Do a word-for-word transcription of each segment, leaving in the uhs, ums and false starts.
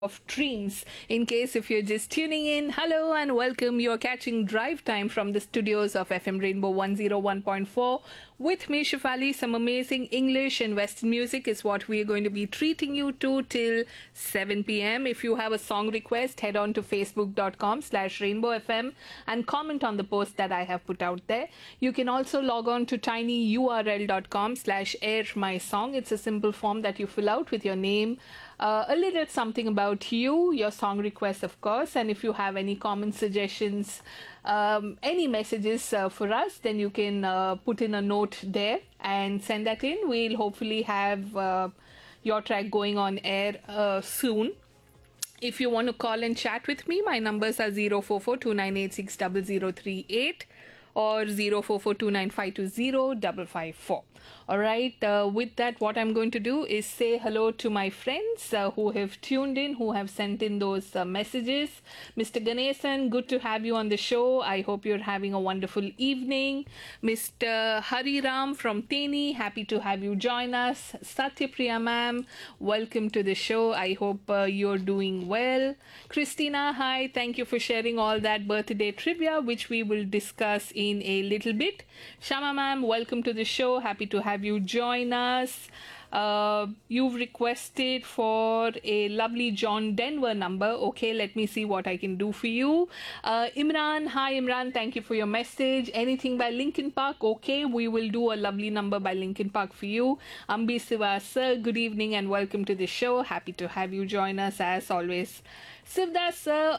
of dreams. In case if you're just tuning in, hello and welcome. You're catching Drive Time from the studios of F M Rainbow one oh one point four. With me, Shifali, some amazing English and Western music is what we're going to be treating you to till seven p.m. If you have a song request, head on to facebook.com slash rainbowfm and comment on the post that I have put out there. You can also log on to tinyurl.com slash air my song. It's a simple form that you fill out with your name, uh, a little something about you, your song request, of course, and if you have any comment suggestions, um, any messages uh, for us, then you can uh, put in a note there and send that in. We'll hopefully have uh, your track going on air uh, soon. If you want to call and chat with me, my numbers are zero four four two nine eight six zero zero three eight or zero four four two nine five two zero five five four. All right, uh, with that, what I'm going to do is say hello to my friends uh, who have tuned in, who have sent in those uh, messages. Mister Ganesan, good to have you on the show. I hope you're having a wonderful evening. Mister Hariram from Teni, happy to have you join us. Satyapriya ma'am, welcome to the show. I hope uh, you're doing well. Christina, hi, thank you for sharing all that birthday trivia, which we will discuss in a little bit. Shama ma'am, welcome to the show. Happy to have you join us. Uh, you've requested for a lovely John Denver number. Okay, let me see what I can do for you. Uh, Imran, hi Imran, thank you for your message. Anything by Linkin Park? Okay, we will do a lovely number by Linkin Park for you. Ambi Siva sir, good evening and welcome to the show. Happy to have you join us as always. Sivdas sir,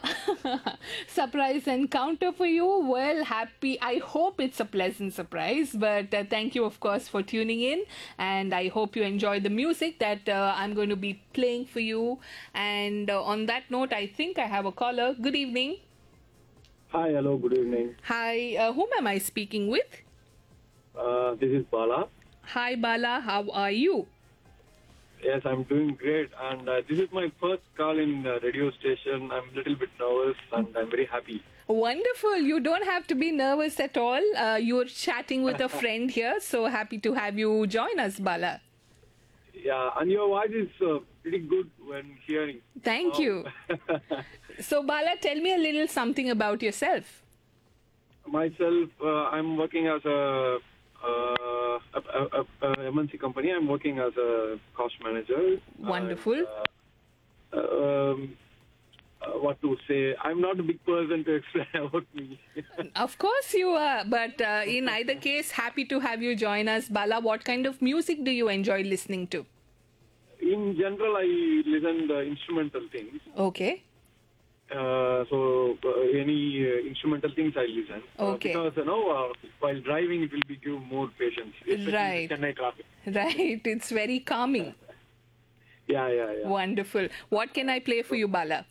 surprise encounter for you. Well, happy. I hope it's a pleasant surprise, but uh, thank you, of course, for tuning in. And I hope you enjoy the music that uh, I'm going to be playing for you. And uh, on that note, I think I have a caller. Good evening. Hi, hello, good evening. Hi, uh, whom am I speaking with? Uh, this is Bala. Hi, Bala. How are you? Yes, I'm doing great. And uh, this is my first call in uh, radio station. I'm a little bit nervous and I'm very happy. Wonderful. You don't have to be nervous at all. Uh, you're chatting with a friend here. So happy to have you join us, Bala. Yeah, and your voice is uh, pretty good when hearing. Thank you. So, Bala, tell me a little something about yourself. Myself, uh, I'm working as a, uh, a, a, a M N C company. I'm working as a cost manager. Wonderful. And, uh, um, uh, what to say? I'm not a big person to explain about me. Of course you are. But uh, in either case, happy to have you join us. Bala, what kind of music do you enjoy listening to? In general, I listen to instrumental things. Okay. Uh, so uh, any uh, instrumental things I listen. Okay. Uh, because you know, uh, while driving, it will be give more patience. Especially Right. in Chennai traffic. Right. It's very calming. Yeah, yeah, yeah. Wonderful. What can I play for you, Bala?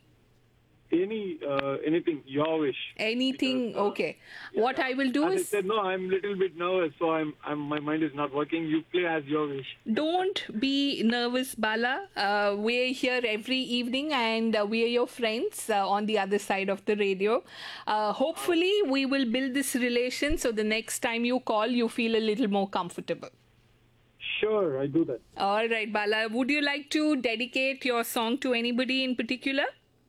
Any uh, anything, your wish. Anything? Because, uh, Okay. yeah. What I will do As I is... said, no, I'm a little bit nervous, so I'm, I'm my mind is not working. You play as your wish. Don't be nervous, Bala. Uh, we're here every evening and uh, we are your friends uh, on the other side of the radio. Uh, hopefully, we will build this relation so the next time you call, you feel a little more comfortable. Sure, I do that. All right, Bala. Would you like to dedicate your song to anybody in particular?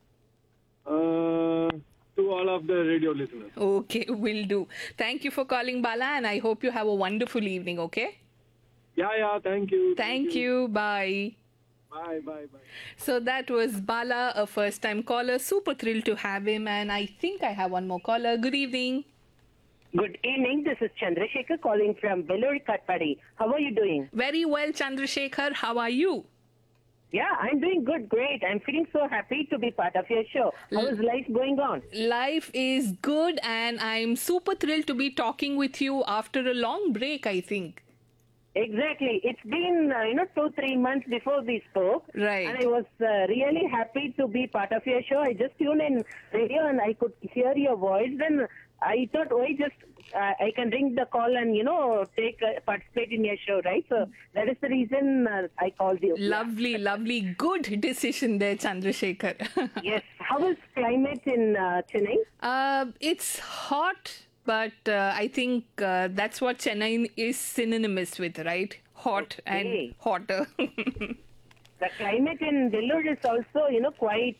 Uh, to all of the radio listeners. Okay, will do. Thank you for calling, Bala, and I hope you have a wonderful evening, okay? Yeah, yeah, thank you. Thank you. Bye. Bye, bye, bye. So that was Bala, a first-time caller. Super thrilled to have him. And I think I have one more caller. Good evening. Good evening. This is Chandrasekhar calling from Belluri Katpadi. How are you doing? Very well, Chandrasekhar. How are you? Yeah, I'm doing good. Great. I'm feeling so happy to be part of your show. How is life going on? Life is good, and I'm super thrilled to be talking with you after a long break, I think. Exactly. It's been, uh, you know, two, three months before we spoke. Right. And I was uh, really happy to be part of your show. I just tuned in radio and I could hear your voice. Then I thought, oh, I just, uh, I can ring the call and, you know, take, uh, participate in your show, right? So that is the reason uh, I called you. Lovely, lovely. Good decision there, Chandrasekhar. Yes. How is climate in uh, Chennai? uh, it's hot, but uh, I think uh, that's what Chennai is synonymous with, right? Hot Okay. and hotter. The climate in Vellore is also, you know, quite